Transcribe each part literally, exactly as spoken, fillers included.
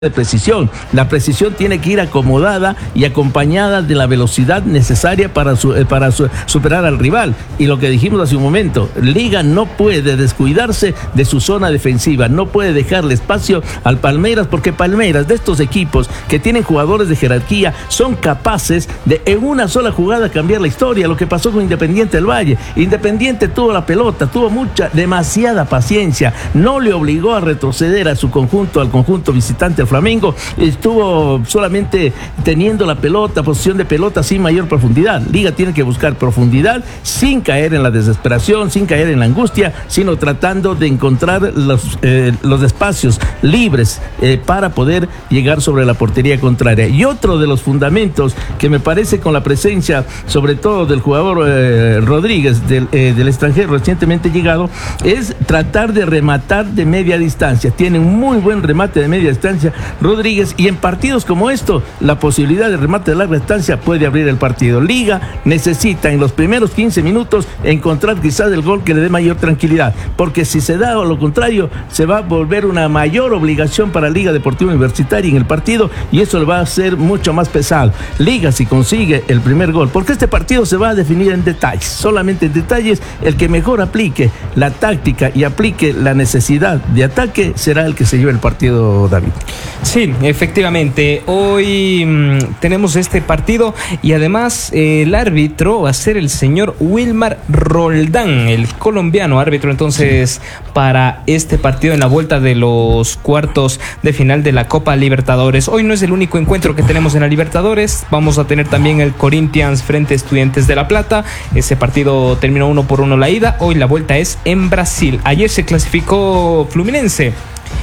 de precisión. La precisión tiene que ir acomodada y acompañada de la velocidad necesaria para, su, eh, para su, superar al rival. Y lo que dijimos hace un momento, Liga no puede descuidarse de su zona defensiva, no puede dejarle espacio al Palmeiras, porque Palmeiras, de estos equipos que tienen jugadores de jerarquía, son capaces de en una sola jugada cambiar la historia. Lo que pasó con Independiente del Valle. Independiente tuvo la pelota, tuvo mucha, demasiada paciencia, no le obligó a retroceder a su conjunto, al conjunto visitante, al Flamengo, estuvo solamente teniendo la pelota, posición de pelota sin mayor profundidad. Liga tiene que buscar profundidad sin caer en la desesperación, sin caer en la angustia, sino tratando de encontrar los, eh, los espacios libres eh, para poder llegar sobre la portería contraria. Y otro de los fundamentos que me parece, con la presencia sobre todo del jugador eh, Rodríguez del, eh, del extranjero recientemente llegado, es tratar de rematar de media distancia. Tiene un muy buen remate de media distancia Rodríguez, y en partidos como esto la posibilidad de remate de larga distancia puede abrir el partido. Liga necesita en los primeros quince minutos encontrar quizás el gol que le dé mayor tranquilidad, porque si se da o lo contrario se va a volver una mayor obligación para Liga Deportiva Universitaria en el partido, y eso le va a hacer mucho más pesado. Liga, si consigue el primer gol, porque este partido se va a definir en detalles, solamente en detalles, el que mejor aplique la táctica y aplique la necesidad de ataque será el que se lleve el partido, David. Sí, efectivamente, hoy mmm, tenemos este partido, y además eh, el árbitro va a ser el señor Wilmar Roldán, el colombiano árbitro entonces para este partido en la vuelta de los cuartos de final de la Copa Libertadores. Hoy no es el único encuentro que tenemos en la Libertadores, vamos a tener también el Corinthians frente a Estudiantes de La Plata. Ese partido terminó uno por uno la ida, hoy la vuelta es en Brasil. Ayer se clasificó Fluminense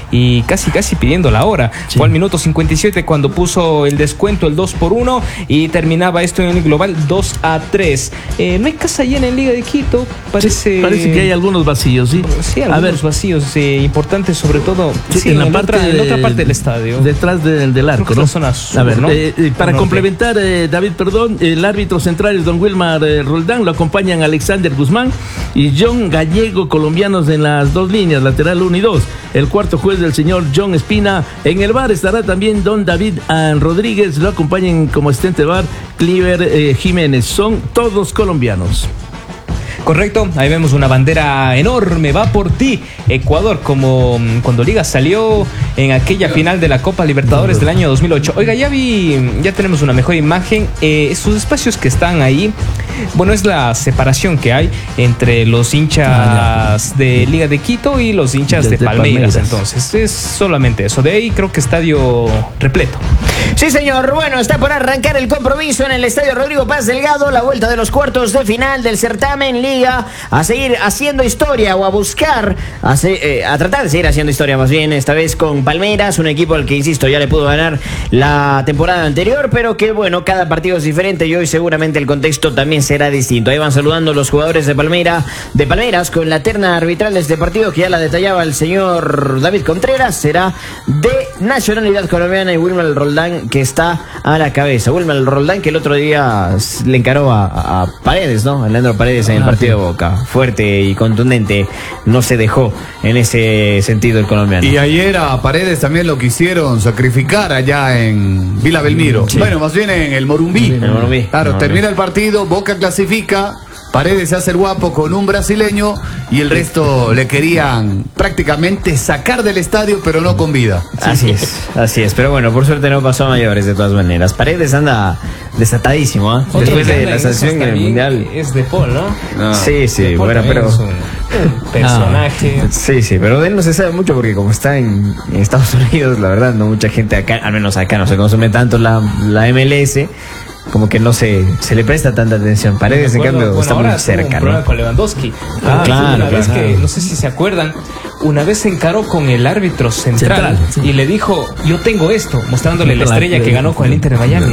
y casi casi pidiendo la hora. Sí. Fue al minuto cincuenta y siete cuando puso el descuento, el dos por uno, y terminaba esto en el global dos a tres. Eh, no hay casa llena en Liga de Quito, parece... Sí, parece que hay algunos vacíos, ¿sí? Sí, algunos a ver. vacíos eh, importantes, sobre todo sí, sí, en, la en, parte otra, de, en otra parte del estadio. Detrás de, del arco, ¿no? Zona sur, a ver, ¿no? Eh, eh, para no, complementar, eh, David, perdón, el árbitro central es don Wilmar eh, Roldán, lo acompañan Alexander Guzmán y John Gallego, colombianos en las dos líneas, lateral uno y dos. El cuarto juez del señor John Espina. En el bar estará también don David Rodríguez, lo acompañan como asistente de bar Cliver eh, Jiménez. Son todos colombianos. Correcto, ahí vemos una bandera enorme, va por ti, Ecuador, como cuando Liga salió en aquella final de la Copa Libertadores del año dos mil ocho. Oiga, ya vi, ya tenemos una mejor imagen, eh, esos espacios que están ahí, bueno, es la separación que hay entre los hinchas de Liga de Quito y los hinchas de, de Palmeiras, Palmeiras, entonces es solamente eso. De ahí creo que estadio repleto. Sí, señor. Bueno, está por arrancar el compromiso en el estadio Rodrigo Paz Delgado, la vuelta de los cuartos de final del certamen. Liga a seguir haciendo historia, o a buscar a, se, eh, a tratar de seguir haciendo historia, más bien esta vez con Palmeiras, un equipo al que, insisto, ya le pudo ganar la temporada anterior, pero que bueno, cada partido es diferente y hoy seguramente el contexto también será distinto. Ahí van saludando los jugadores de Palmeiras, de Palmeiras con la terna arbitral de este partido, que ya la detallaba el señor David Contreras. Será de nacionalidad colombiana, y Wilmar Roldán, que está a la cabeza. Wilmar Roldán, que el otro día le encaró a, a Paredes, ¿no? A Leandro Paredes en el partido de Boca. Fuerte y contundente, no se dejó en ese sentido el colombiano. Y ayer a Paredes también lo quisieron sacrificar allá en Vila Belmiro. Sí. Bueno, más bien en el Morumbí. Sí, el Morumbí. Claro, Morumbí. Termina el partido, Boca clasifica, Paredes se hace el guapo con un brasileño, y el resto le querían prácticamente sacar del estadio, pero no con vida. Así es, así es. Pero bueno, por suerte no pasó a mayores de todas maneras. Paredes anda desatadísimo, ¿eh? Después de la sanción en el Mundial. Es de Paul, ¿no? no. Sí, sí, bueno, pero... Es un, un personaje. Ah, sí, sí, pero de él no se sabe mucho, porque como está en, en Estados Unidos, la verdad, no mucha gente acá, al menos acá no se consume tanto la, la M L S, como que no se, se le presta tanta atención. Paredes, en cambio, bueno, está muy cerca, ¿no? Con Lewandowski. Ah, claro. Una vez claro. que, no sé si se acuerdan, una vez se encaró con el árbitro central, central sí. y le dijo, yo tengo esto, mostrándole la estrella que ganó con el Inter de Miami.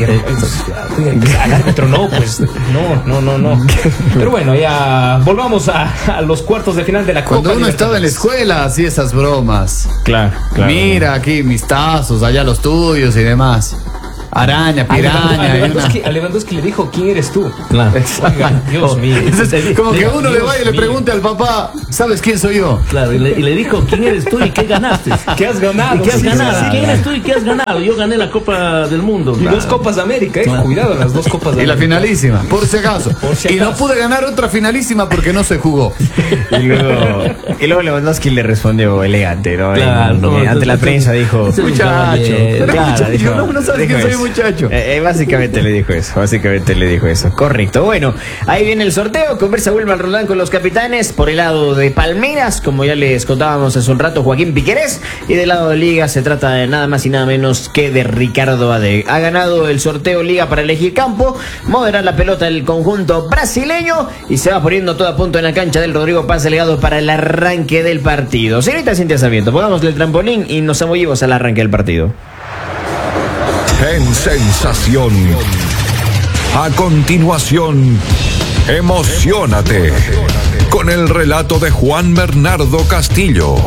Y al árbitro no, pues no, no, no, no. Pero bueno, ya volvamos a, a los cuartos de final de la Copa. Cuando uno estaba en la escuela, hacía esas bromas. Claro, claro. Mira aquí mis tazos, allá los tuyos y demás. araña, A piraña. y una- Lewandowski, a Lewandowski le dijo, ¿quién eres tú? Claro. Oiga, Dios mío. Entonces, como que Dios uno le vaya y le mío. pregunte al papá, ¿sabes quién soy yo? Claro, y le, y le dijo, ¿quién eres tú y qué ganaste? ¿Qué has ganado? ¿Y qué has Sí, ganado? sí, ¿Quién sí. eres tú y qué has ganado? Yo gané la Copa del Mundo. Y dos Copas de América, eh. Claro. Cuidado, las dos Copas de Y la América. finalísima, por si acaso. Por si Y no acaso. pude ganar otra finalísima porque no se jugó. Y luego, y luego Lewandowski le respondió elegante, ¿no? Claro, En- no, en- ante la entonces- prensa dijo, Ese Muchacho. Bien, Pero claro, muchacho, dijo- no, no sabes dijo que soy eso. muchacho. Eh, eh, básicamente le dijo eso, básicamente le dijo eso. Correcto. Bueno, ahí viene el sorteo. Conversa Wilmar Roldán con los capitanes. Por el lado de Palmeiras, como ya les contábamos hace un rato, Joaquín Piquerés. Y del lado de Liga se trata de nada más y nada menos que de Ricardo Ade. Ha ganado el sorteo Liga para elegir campo. Moderar la pelota el conjunto brasileño. Y se va poniendo todo a punto en la cancha del Rodrigo Paz Delgado para el arranque del partido. Señorita Cintia Sarmiento, pongámosle el trampolín y nos amollemos al arranque del partido. En Sensación. A continuación, emocionate con el relato de Juan Bernardo Castillo.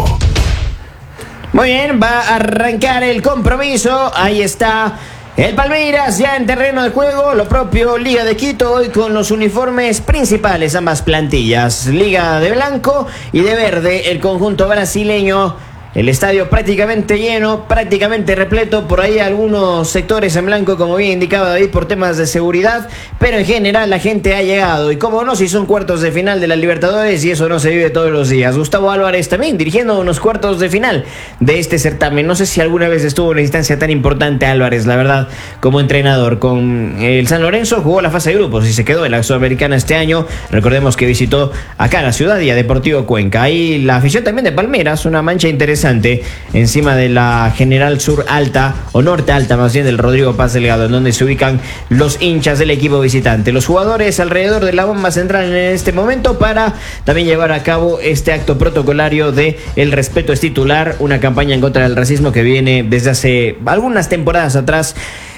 Muy bien, va a arrancar el compromiso. Ahí está el Palmeiras ya en terreno de juego. Lo propio Liga de Quito hoy con los uniformes principales, ambas plantillas. Liga de blanco y de verde, el conjunto brasileño. El estadio prácticamente lleno, prácticamente repleto, por ahí algunos sectores en blanco, como bien indicaba David, por temas de seguridad, pero en general la gente ha llegado. Y como no, si son cuartos de final de la Libertadores y eso no se vive todos los días. Gustavo Álvarez también dirigiendo unos cuartos de final de este certamen. No sé si alguna vez estuvo en una instancia tan importante Álvarez, la verdad, como entrenador. Con el San Lorenzo jugó la fase de grupos y se quedó en la Sudamericana este año. Recordemos que visitó acá la ciudad y a Deportivo Cuenca. Ahí la afición también de Palmeiras, una mancha interesante encima de la General Sur Alta, o Norte Alta más bien, del Rodrigo Paz Delgado, en donde se ubican los hinchas del equipo visitante. Los jugadores alrededor de la bomba central en este momento para también llevar a cabo este acto protocolario de El respeto es titular, una campaña en contra del racismo que viene desde hace algunas temporadas atrás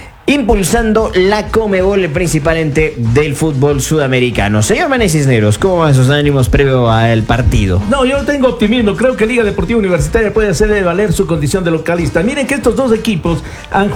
impulsando la Conmebol, principalmente del fútbol sudamericano. Señor Manes Cisneros, ¿cómo van sus ánimos previo al partido? No, yo tengo optimismo. Creo que Liga Deportiva Universitaria puede hacerle valer su condición de localista. Miren que estos dos equipos han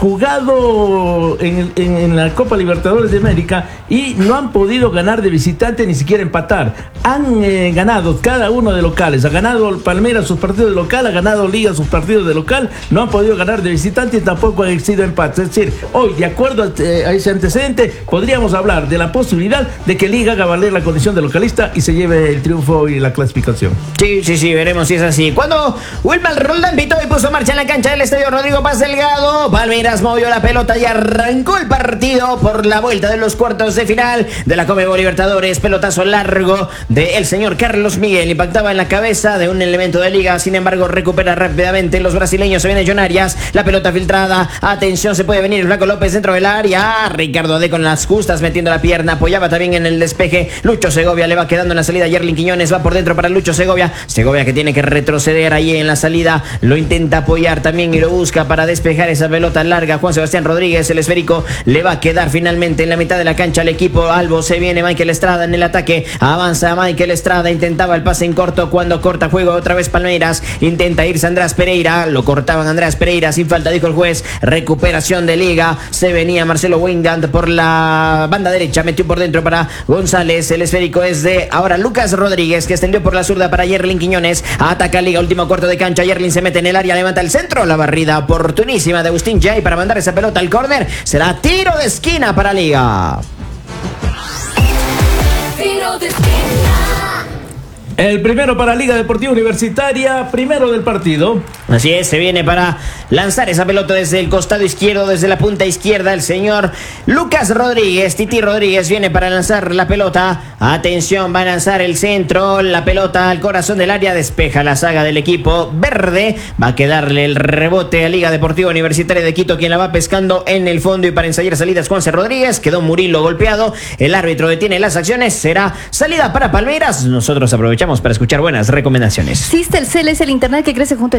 jugado en, en, en la Copa Libertadores de América y no han podido ganar de visitante, ni siquiera empatar. Han eh, ganado cada uno de locales. Ha ganado Palmeiras sus partidos de local, ha ganado Liga sus partidos de local. No han podido ganar de visitante y tampoco han sido empates. Es decir, hoy, de acuerdo a, eh, a ese antecedente, podríamos hablar de la posibilidad de que Liga haga valer la condición de localista y se lleve el triunfo y la clasificación. Sí, sí, sí, veremos si es así. Cuando Wilmar Roldán pitó y puso marcha en la cancha del estadio Rodrigo Paz Delgado, Palmeiras movió la pelota y arrancó el partido por la vuelta de los cuartos de final de la Conmebol Libertadores. Pelotazo largo del señor Carlos Miguel, impactaba en la cabeza de un elemento de Liga, sin embargo recupera rápidamente los brasileños. Se viene John Arias, la pelota filtrada, atención, se puede venir el Flaco López dentro del área. Ricardo D con las justas metiendo la pierna, apoyaba también en el despeje. Lucho Segovia le va quedando en la salida. Yerlin Quiñones va por dentro para Lucho Segovia. Segovia que tiene que retroceder ahí en la salida, lo intenta apoyar también y lo busca para despejar esa pelota larga. Juan Sebastián Rodríguez, el esférico, le va a quedar finalmente en la mitad de la cancha al equipo Albo. Se viene Michael Estrada en el ataque, avanza Michael Estrada, intentaba el pase en corto cuando corta juego otra vez Palmeiras, intenta irse Andrés Pereira, lo cortaban Andrés Pereira sin falta, dijo el juez. Recuperación de Liga, se venía Marcelo Wingand por la banda derecha, metió por dentro para González, el esférico es de ahora Lucas Rodríguez, que extendió por la zurda para Yerlin Quiñones, ataca Liga, último cuarto de cancha. Yerlin se mete en el área, levanta el centro, la barrida oportunísima de Agustín Jay para mandar esa pelota al córner. Será tiro de esquina para Liga. Tiro de esquina. El primero para Liga Deportiva Universitaria, primero del partido. Así es, se viene para lanzar esa pelota desde el costado izquierdo, desde la punta izquierda, el señor Lucas Rodríguez. Titi Rodríguez viene para lanzar la pelota. Atención, va a lanzar el centro, la pelota al corazón del área, despeja la saga del equipo verde. Va a quedarle el rebote a Liga Deportiva Universitaria de Quito, quien la va pescando en el fondo, y para ensayar salidas Juanse Rodríguez. Quedó Murilo golpeado, el árbitro detiene las acciones, será salida para Palmeiras. Nosotros aprovechamos para escuchar buenas recomendaciones. Sistelcel es el internet que crece junto a ti, planes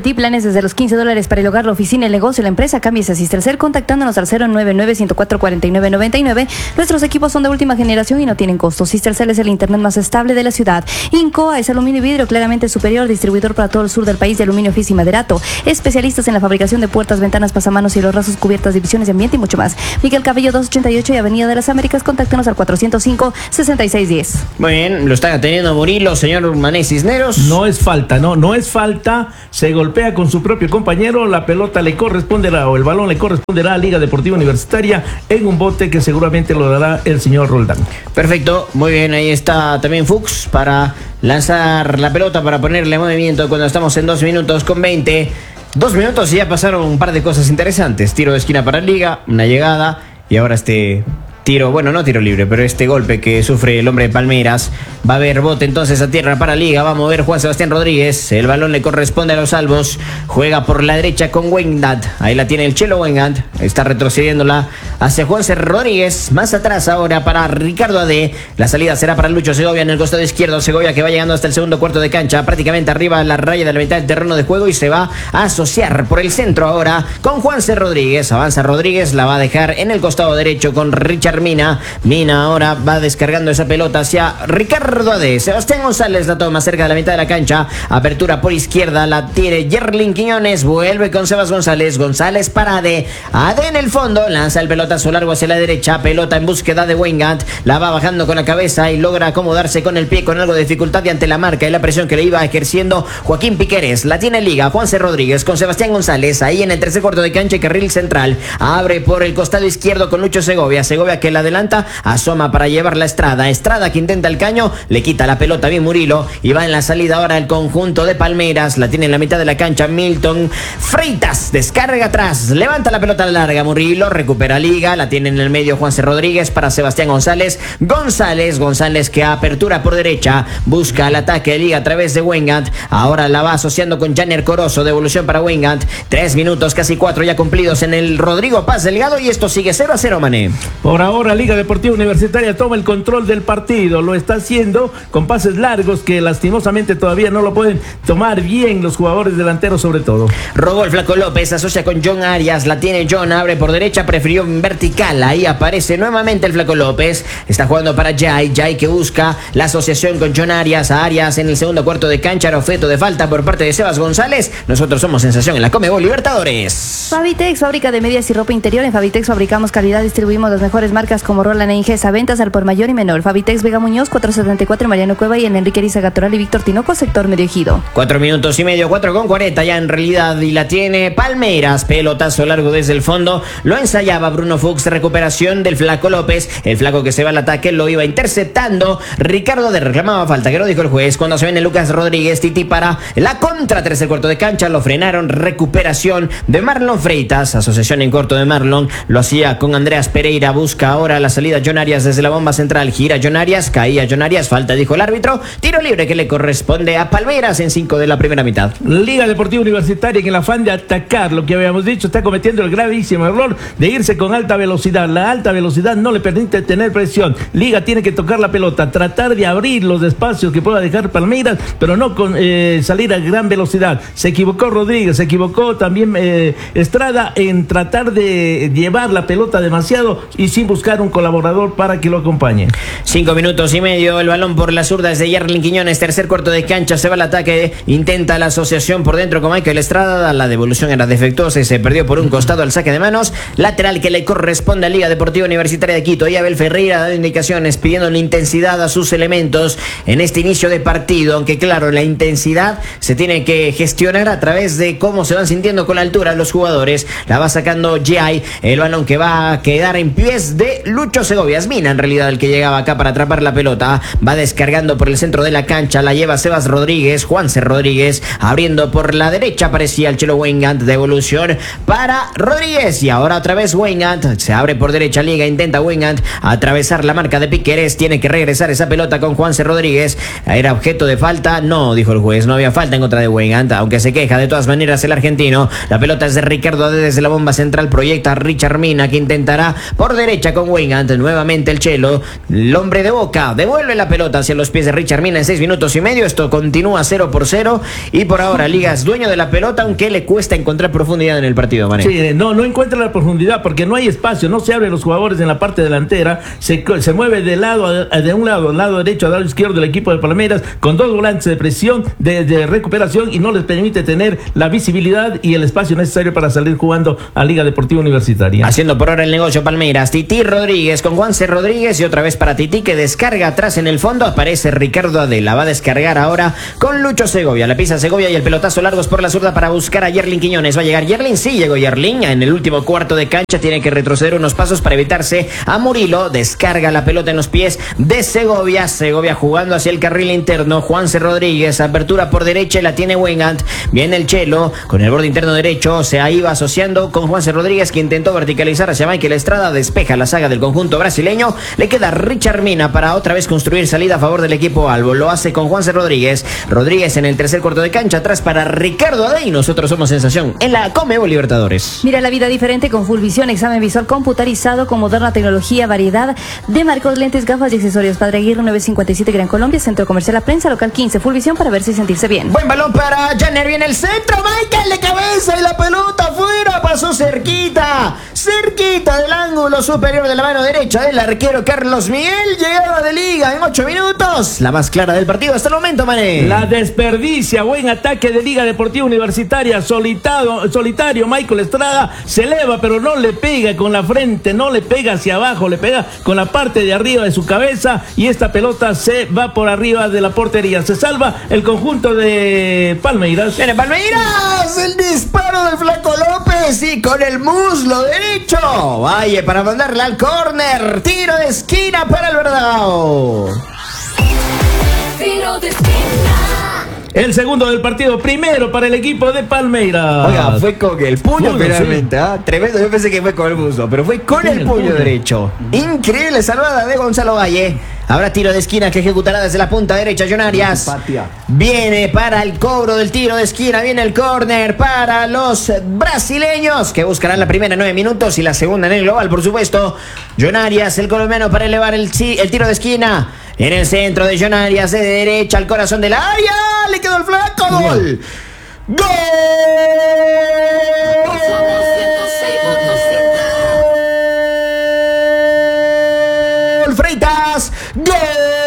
desde los quince dólares para el hogar, la oficina, el negocio, la empresa. Cámbiese a Cistercel contactándonos al cero nueve nueve, uno cero cuatro, cuatro nueve nueve nueve. Nuestros equipos son de última generación y no tienen costo. Cistercel es el internet más estable de la ciudad. Incoa es aluminio y vidrio claramente superior, distribuidor para todo el sur del país de aluminio, fis y maderato. Especialistas en la fabricación de puertas, ventanas, pasamanos, cielos rasos, cubiertas, divisiones de ambiente y mucho más. Miguel Cabello doscientos ochenta y ocho y Avenida de las Américas. Contáctenos al cuatrocientos cinco, sesenta y seis diez. Muy bien, lo está teniendo Murilo, señor Mané Cisneros. No es falta, no, no es falta. Se golpea con su propio compañero. La pelota le corresponderá, o el balón le corresponderá a Liga Deportiva Universitaria en un bote que seguramente lo dará el señor Roldán. Perfecto, muy bien, ahí está también Fuchs para lanzar la pelota, para ponerle movimiento cuando estamos en dos minutos con veinte. Dos minutos y ya pasaron un par de cosas interesantes. Tiro de esquina para Liga, una llegada y ahora este tiro, bueno, no tiro libre, pero este golpe que sufre el hombre de Palmeiras. Va a haber bote entonces a tierra para Liga. Va a mover Juan Sebastián Rodríguez. El balón le corresponde a los salvos. Juega por la derecha con Weingart. Ahí la tiene el Chelo Weingart. Está retrocediéndola hacia Juan C. Rodríguez. Más atrás ahora para Ricardo Ade. La salida será para Lucho Segovia en el costado izquierdo. Segovia que va llegando hasta el segundo cuarto de cancha. Prácticamente arriba de la raya de la mitad del terreno de juego. Y se va a asociar por el centro ahora con Juan C. Rodríguez. Avanza Rodríguez. La va a dejar en el costado derecho con Richard Mina. Mina ahora va descargando esa pelota hacia Ricardo Ade. Sebastián González la toma cerca de la mitad de la cancha. Apertura por izquierda. La tiene Yerlin Quiñones. Vuelve con Sebas González. González para Ade. Ade en el fondo. Lanza el pelotazo largo hacia la derecha. Pelota en búsqueda de Weingart. La va bajando con la cabeza y logra acomodarse con el pie con algo de dificultad y ante la marca y la presión que le iba ejerciendo Joaquín Piqueres. La tiene Liga. Juan C. Rodríguez con Sebastián González. Ahí en el tercer cuarto de cancha y carril central. Abre por el costado izquierdo con Lucho Segovia. Segovia que la adelanta. Asoma para llevar la Estrada. Estrada que intenta el caño. Le quita la pelota bien Murilo. Y va en la salida ahora el conjunto de Palmeiras. La tiene en la mitad de la cancha Milton Freitas. Descarga atrás. Levanta la pelota larga Murilo. Recupera Liga. La tiene en el medio Juan C. Rodríguez para Sebastián González. González. González que apertura por derecha. Busca el ataque de Liga a través de Weingart. Ahora la va asociando con Janner Corozo. Devolución para Weingart. Tres minutos, casi cuatro ya cumplidos en el Rodrigo Paz Delgado. Y esto sigue cero a cero, Mané. Por ahora Liga Deportiva Universitaria toma el control del partido. Lo está haciendo con pases largos que lastimosamente todavía no lo pueden tomar bien los jugadores delanteros sobre todo. Robó el Flaco López, asocia con John Arias. La tiene John, abre por derecha, prefirió en vertical. Ahí aparece nuevamente el Flaco López. Está jugando para Jai. Jai que busca la asociación con John Arias. A Arias en el segundo cuarto de cancha. Era objeto de falta por parte de Sebas González. Nosotros somos sensación en la Conmebol Libertadores. Fabitex, fábrica de medias y ropa interior. En Fabitex fabricamos calidad, distribuimos las mejores marcas como Roland e Ingesa. Ventas al por mayor y menor. Fabitex Vega Muñoz, cuatrocientos setenta y cuatro, Mariano Cueva y en Enrique Arizaga Toral y Víctor Tinoco, sector Medio Ejido. Cuatro minutos y medio, cuatro con cuarenta ya en realidad. Y la tiene Palmeiras. Pelotazo largo desde el fondo. Lo ensayaba Bruno Fuchs. Recuperación del Flaco López. El Flaco que se va al ataque lo iba interceptando. Ricardo de reclamaba falta, que lo dijo el juez. Cuando se viene Lucas Rodríguez, Titi para la contra. Tercer cuarto de cancha. Lo frenaron. Recuperación de Marlon Freitas. Asociación en corto de Marlon. Lo hacía con Andreas Pereira. Busca ahora la salida John Arias desde la bomba central. Gira John Arias. Caía John Arias. Falta, dijo el árbitro. Tiro libre que le corresponde a Palmeiras en cinco de la primera mitad. Liga Deportiva Universitaria, en el afán de atacar lo que habíamos dicho, está cometiendo el gravísimo error de irse con alta velocidad. La alta velocidad no le permite tener presión. Liga tiene que tocar la pelota, tratar de abrir los espacios que pueda dejar Palmeiras, pero no con eh, salir a gran velocidad. Se equivocó Rodríguez, se equivocó también eh, Estrada en tratar de llevar la pelota demasiado y sin buscar un colaborador para que lo acompañe. Cinco minutos y medio, el balón por la zurda es de Yerlin Quiñones. Tercer cuarto de cancha, se va al ataque, intenta la asociación por dentro con Michael Estrada. La devolución era defectuosa y se perdió por un costado al saque de manos. Lateral que le corresponde a Liga Deportiva Universitaria de Quito. Y Abel Ferreira dando indicaciones, pidiendo la intensidad a sus elementos en este inicio de partido. Aunque claro, la intensidad se tiene que gestionar a través de cómo se van sintiendo con la altura los jugadores. La va sacando Jai, el balón que va a quedar en pies de Lucho Segovia. Es Mina en realidad el que llegaba acá para atrapar la pelota. Va descargando por el centro de la cancha, la lleva Sebas Rodríguez, Juanse Rodríguez, abriendo por la derecha, aparecía el Chelo Weingart, devolución para Rodríguez, y ahora otra vez Weingart, se abre por derecha Liga, intenta Weingart atravesar la marca de Piqueres, tiene que regresar esa pelota con Juanse Rodríguez, era objeto de falta, no, dijo el juez, no había falta en contra de Weingart, aunque se queja de todas maneras el argentino. La pelota es de Ricardo Ade desde la bomba central, proyecta a Richard Mina, que intentará por derecha con Weingart. Nuevamente el Chelo, el hombre de Boca, devuelve la pelota hacia los pies de Richard Mina en seis minutos y medio. Esto continúa cero por cero. Y por ahora Liga es dueño de la pelota, aunque le cuesta encontrar profundidad en el partido, Mané. Sí, no, no encuentra la profundidad porque no hay espacio, no se abren los jugadores en la parte delantera, se, se mueve de lado a, de un lado, al lado derecho, al lado izquierdo del equipo de Palmeiras, con dos volantes de presión, de, de recuperación, y no les permite tener la visibilidad y el espacio necesario para salir jugando a Liga Deportiva Universitaria. Haciendo por ahora el negocio Palmeiras, Tití Rodríguez con Juanse Rodríguez, y otra vez para Tití, que descarga atrás en el fondo. Aparece Ricardo Adela, va a descargar ahora con Lucho Segovia, la pisa Segovia y el pelotazo largos por la zurda para buscar a Yerlin Quiñones. ¿Va a llegar Yerlin? Sí, llegó Yerlin en el último cuarto de cancha, tiene que retroceder unos pasos para evitarse a Murilo. Descarga la pelota en los pies de Segovia, Segovia jugando hacia el carril interno. Juanse Rodríguez, apertura por derecha y la tiene Weingart. Viene el Chelo con el borde interno derecho, se iba asociando con Juanse Rodríguez, que intentó verticalizar hacia Michael Estrada. Despeja la saga del conjunto brasileño. Le queda Richard Mina para otra vez construir salida a favor del equipo albo. Lo hace con Juanse Rodríguez. Rodríguez en el tercer cuarto de cancha, atrás para Ricardo Adey. Nosotros somos sensación en la Conmebol Libertadores. Mira la vida diferente con Fullvisión, examen visual computarizado con moderna tecnología, variedad de marcos, lentes, gafas y accesorios. Padre Aguirre novecientos cincuenta y siete Gran Colombia, Centro Comercial La Prensa, local quince. Fullvisión para verse y sentirse bien. Buen balón para Janner, viene el centro, Michael de cabeza y la pelota afuera, pasó cerquita, cerquita del ángulo superior de la mano derecha del arquero Carlos Miguel. Llegada de Liga en ocho minutos, la más clara del partido hasta el momento, Mané. La desperdicia, buen ataque de Liga Deportiva Universitaria, solitado, solitario, Michael Estrada se eleva pero no le pega con la frente, no le pega hacia abajo, le pega con la parte de arriba de su cabeza, y esta pelota se va por arriba de la portería. Se salva el conjunto de Palmeiras. Viene Palmeiras, el disparo del Flaco López y con el muslo derecho, vaya para mandarla al córner. Tiro de esquina para el Verdao. Tiro de esquina. El segundo del partido, primero para el equipo de Palmeiras. Oiga, fue con el puño Puño, finalmente, ¿ah? Tremendo, yo pensé que fue con el muslo, pero fue con Sí, el el puño, puño. derecho. Increíble salvada de Gonzalo Valle. Habrá tiro de esquina que ejecutará desde la punta derecha John Arias. Viene para el cobro del tiro de esquina, viene el córner para los brasileños, que buscarán la primera en nueve minutos y la segunda en el global, por supuesto. John Arias, el colombiano, para elevar el, el tiro de esquina. En el centro de John Arias, de derecha al corazón del área. Le quedó el flaco. Gol. ¡Gol! Freitas. ¡Gol!